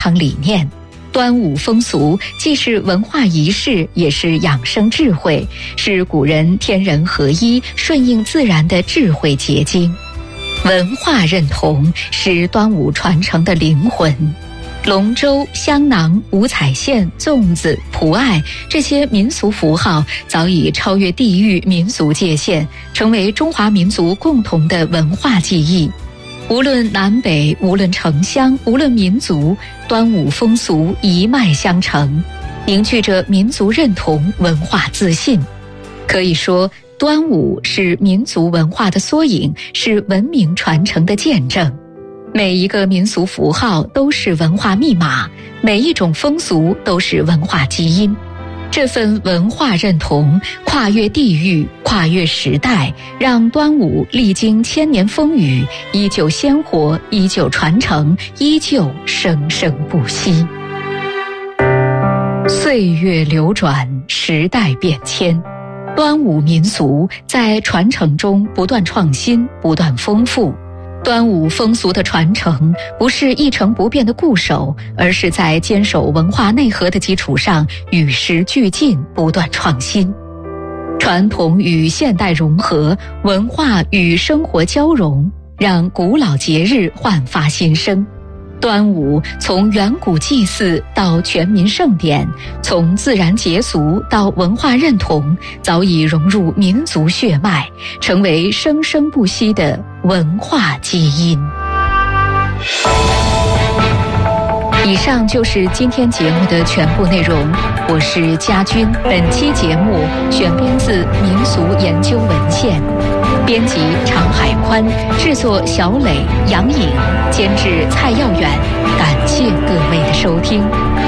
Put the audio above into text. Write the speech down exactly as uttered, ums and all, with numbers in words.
常理念。端午风俗既是文化仪式，也是养生智慧，是古人天人合一、顺应自然的智慧结晶。文化认同是端午传承的灵魂。龙舟、香囊、五彩线、粽子、普爱这些民俗符号早已超越地域民俗界限，成为中华民族共同的文化记忆。无论南北，无论城乡，无论民族，端午风俗一脉相承，凝聚着民族认同、文化自信。可以说，端午是民族文化的缩影，是文明传承的见证。每一个民俗符号都是文化密码，每一种风俗都是文化基因。这份文化认同跨越地域，跨越时代，让端午历经千年风雨，依旧鲜活，依旧传承，依旧生生不息。岁月流转，时代变迁，端午民俗在传承中不断创新，不断丰富。端午风俗的传承不是一成不变的固守，而是在坚守文化内核的基础上与时俱进，不断创新。传统与现代融合，文化与生活交融，让古老节日焕发新生。端午从远古祭祀到全民盛典，从自然节俗到文化认同，早已融入民族血脉，成为生生不息的文化基因。以上就是今天节目的全部内容，我是佳君。本期节目选编自民俗研究文献，编辑常海宽，制作小磊、杨颖，监制蔡耀远。感谢各位的收听。